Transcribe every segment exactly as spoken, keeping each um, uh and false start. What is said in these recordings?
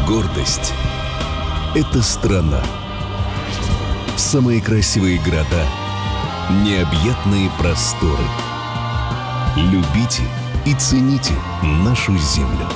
Гордость — это страна. Самые красивые города, необъятные просторы. Любите и цените нашу землю.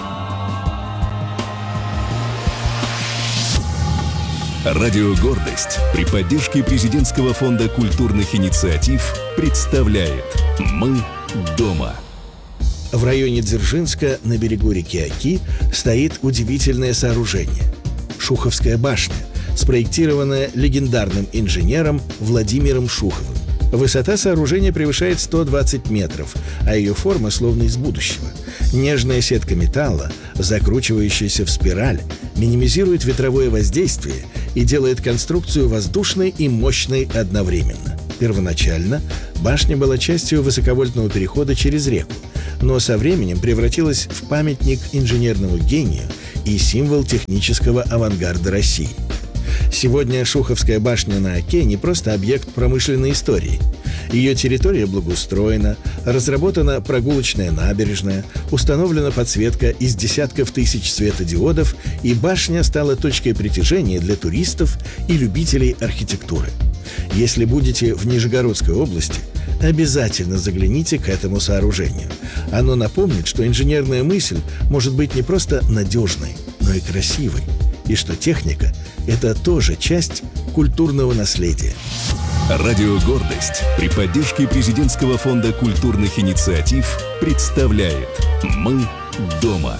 Радио «Гордость» при поддержке Президентского фонда культурных инициатив представляет «Мы дома». В районе Дзержинска на берегу реки Оки стоит удивительное сооружение – Шуховская башня, спроектированная легендарным инженером Владимиром Шуховым. Высота сооружения превышает сто двадцать метров, а ее форма словно из будущего. Нежная сетка металла, закручивающаяся в спираль, минимизирует ветровое воздействие и делает конструкцию воздушной и мощной одновременно. Первоначально башня была частью высоковольтного перехода через реку, но со временем превратилась в памятник инженерному гению и символ технического авангарда России. Сегодня Шуховская башня на Оке не просто объект промышленной истории. Ее территория благоустроена, разработана прогулочная набережная, установлена подсветка из десятков тысяч светодиодов, и башня стала точкой притяжения для туристов и любителей архитектуры. Если будете в Нижегородской области, обязательно загляните к этому сооружению. Оно напомнит, что инженерная мысль может быть не просто надежной, но и красивой, и что техника — это тоже часть культурного наследия. Радио «Гордость» при поддержке Президентского фонда культурных инициатив представляет «Мы дома».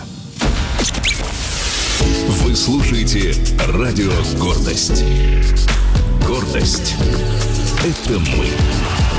Вы слушаете Радио «Гордость». Гордость — это мы.